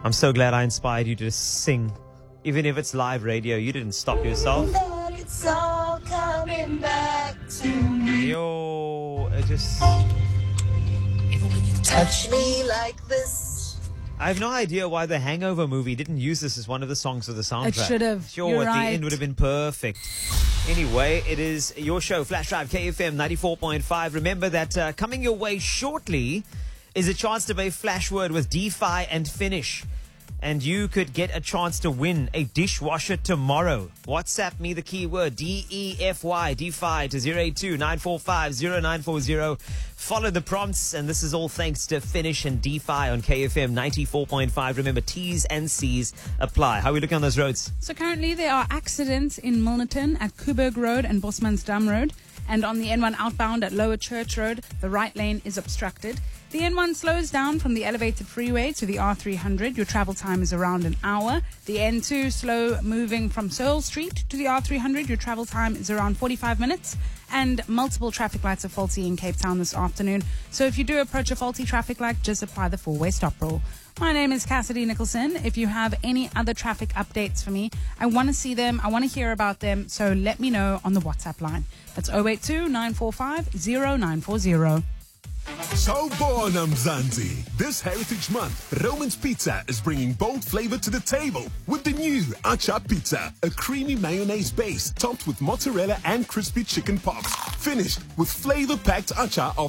I'm so glad I inspired you to sing. Even if it's live radio, you didn't stop yourself. That it's all coming back to me. Yo, it just... Touch me like this. I have no idea why the Hangover movie didn't use this as one of the songs of the soundtrack. It should have. Sure, You're at right. the end would have been perfect. Anyway, it is your show, Flash Drive KFM 94.5. Remember that coming your way shortly is a chance to play Flashword with DeFi and Finish. And you could get a chance to win a dishwasher tomorrow. WhatsApp me the keyword DEFY, DeFi to 082-945-0940. Follow the prompts, and this is all thanks to Finish and DeFi on KFM 94.5. Remember, T's and C's apply. How are we looking on those roads? So currently there are accidents in Milnerton at Kuberg Road and Bosmansdam Road. And on the N1 outbound at Lower Church Road, the right lane is obstructed. The N1 slows down from the elevated freeway to the R300. Your travel time is around an hour. The N2 slow moving from Searle Street to the R300. Your travel time is around 45 minutes. And multiple traffic lights are faulty in Cape Town this afternoon. So if you do approach a faulty traffic light, just apply the four-way stop rule. My name is Cassidy Nicholson. If you have any other traffic updates for me, I want to see them. I want to hear about them. So let me know on the WhatsApp line. That's 082-945-0940. Sawubona Mzansi. This Heritage Month, Roman's Pizza is bringing bold flavor to the table with the new Acha Pizza, a creamy mayonnaise base topped with mozzarella and crispy chicken pops, finished with flavor-packed acha of